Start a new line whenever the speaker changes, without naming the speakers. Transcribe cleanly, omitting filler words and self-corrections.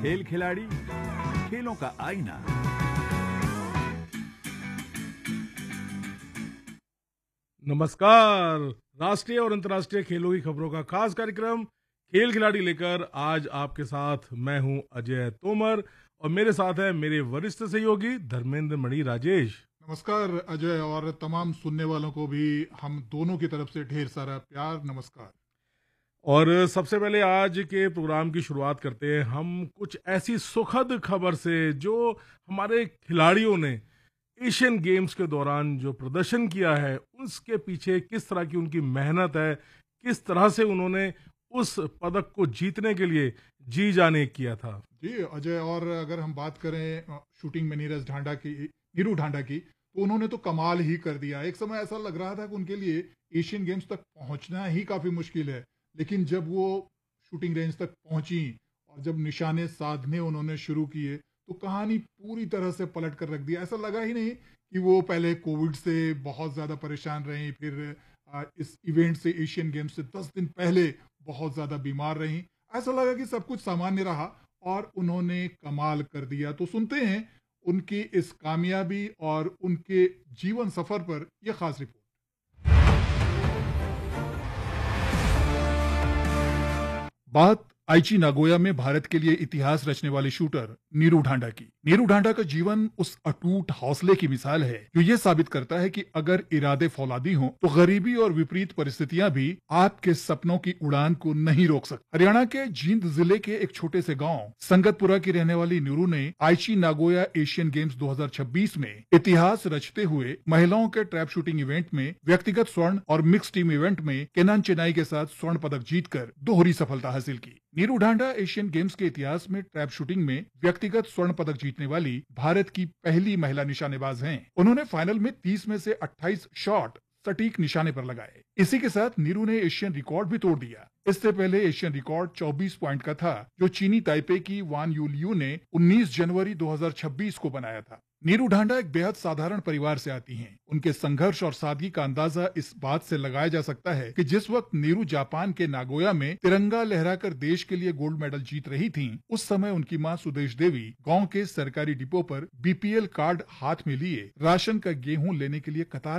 खेल खिलाड़ी, खेलों का आईना।
नमस्कार। राष्ट्रीय और अंतर्राष्ट्रीय खेलों की खबरों का खास कार्यक्रम खेल खिलाड़ी लेकर आज आपके साथ मैं हूं अजय तोमर और मेरे साथ है मेरे वरिष्ठ सहयोगी धर्मेंद्र मणि राजेश।
नमस्कार अजय और तमाम सुनने वालों को भी हम दोनों की तरफ से ढेर सारा प्यार नमस्कार।
और सबसे पहले आज के प्रोग्राम की शुरुआत करते हैं हम कुछ ऐसी सुखद खबर से जो हमारे खिलाड़ियों ने एशियन गेम्स के दौरान जो प्रदर्शन किया है उसके पीछे किस तरह की उनकी मेहनत है, किस तरह से उन्होंने उस पदक को जीतने के लिए जी जाने किया था।
जी अजय, और अगर हम बात करें शूटिंग में नीरू ढांडा की, तो उन्होंने तो कमाल ही कर दिया। एक समय ऐसा लग रहा था कि उनके लिए एशियन गेम्स तक पहुंचना ही काफी मुश्किल है, लेकिन जब वो शूटिंग रेंज तक पहुंची और जब निशाने साधने उन्होंने शुरू किए तो कहानी पूरी तरह से पलट कर रख दिया। ऐसा लगा ही नहीं कि वो पहले कोविड से बहुत ज्यादा परेशान रहीं, फिर इस इवेंट से, एशियन गेम्स से 10 दिन पहले बहुत ज्यादा बीमार रहीं। ऐसा लगा कि सब कुछ सामान्य रहा और उन्होंने कमाल कर दिया। तो सुनते हैं उनकी इस कामयाबी और उनके जीवन सफर पर यह खास रिपोर्ट। बात आइची नागोया में भारत के लिए इतिहास रचने वाले शूटर नीरू ढांडा की। नीरू ढांडा का जीवन उस अटूट हौसले की मिसाल है जो ये साबित करता है कि अगर इरादे फौलादी हों तो गरीबी और विपरीत परिस्थितियां भी आपके सपनों की उड़ान को नहीं रोक सकती। हरियाणा के जींद जिले के एक छोटे से गांव संगतपुरा की रहने वाली नीरू ने आइची नागोया एशियन गेम्स 2026 में इतिहास रचते हुए महिलाओं के ट्रैप शूटिंग इवेंट में व्यक्तिगत स्वर्ण और मिक्स टीम इवेंट में केनान चेनाई के साथ स्वर्ण पदक जीतकर दोहरी सफलता हासिल की। नीरू ढांडा एशियन गेम्स के इतिहास में ट्रैप शूटिंग में व्यक्तिगत स्वर्ण पदक जीतने वाली भारत की पहली महिला निशानेबाज हैं। उन्होंने फाइनल में 30 में से 28 शॉट सटीक निशाने पर लगाए। इसी के साथ नीरू ने एशियन रिकॉर्ड भी तोड़ दिया। इससे पहले एशियन रिकॉर्ड 24 पॉइंट का था जो चीनी ताइपे की वान यूलियू ने 19 जनवरी 2026 को बनाया था। नीरू ढांडा एक बेहद साधारण परिवार से आती हैं। उनके संघर्ष और सादगी का अंदाजा इस बात से लगाया जा सकता है कि जिस वक्त नीरू जापान के नागोया में तिरंगा लहराकर देश के लिए गोल्ड मेडल जीत रही थीं, उस समय उनकी मां सुदेश देवी गांव के सरकारी डिपो पर बीपीएल कार्ड हाथ में लिए राशन का गेहूं लेने के लिए कतार